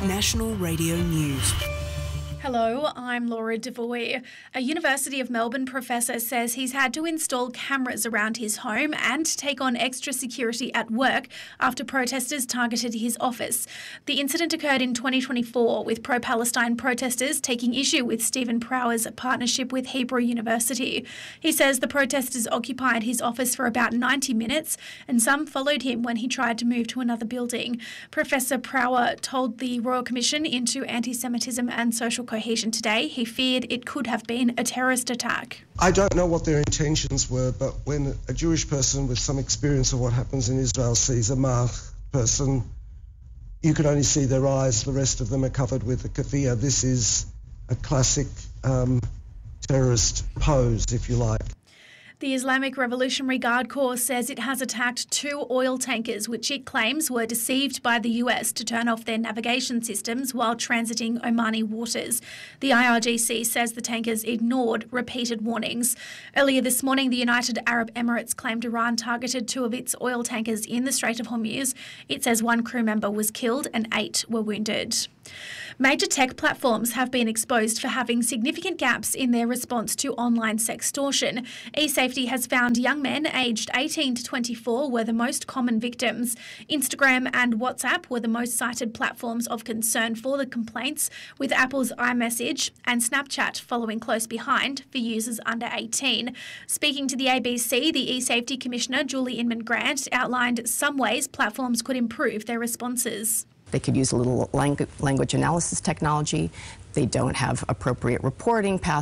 National Radio News. Hello, I'm Laura Devoy. A University of Melbourne professor says he's had to install cameras around his home and take on extra security at work after protesters targeted his office. The incident occurred in 2024 with pro-Palestine protesters taking issue with Stephen Prower's partnership with Hebrew University. He says the protesters occupied his office for about 90 minutes and some followed him when he tried to move to another building. Professor Prower told the Royal Commission into Anti-Semitism and Social Cohesion today he feared it could have been a terrorist attack. I don't know what their intentions were, but when a Jewish person with some experience of what happens in Israel sees a Mach person, you can only see their eyes. The rest of them are covered with a keffiyeh. This is a classic terrorist pose, if you like. The Islamic Revolutionary Guard Corps says it has attacked 2 oil tankers which it claims were deceived by the US to turn off their navigation systems while transiting Omani waters. The IRGC says the tankers ignored repeated warnings. Earlier this morning, the United Arab Emirates claimed Iran targeted 2 of its oil tankers in the Strait of Hormuz. It says 1 crew member was killed and 8 were wounded. Major tech platforms have been exposed for having significant gaps in their response to online sextortion. eSafety has found young men aged 18 to 24 were the most common victims. Instagram and WhatsApp were the most cited platforms of concern for the complaints, with Apple's iMessage and Snapchat following close behind for users under 18. Speaking to the ABC, the eSafety Commissioner, Julie Inman-Grant, outlined some ways platforms could improve their responses. They could use a little language analysis technology. They don't have appropriate reporting pathways.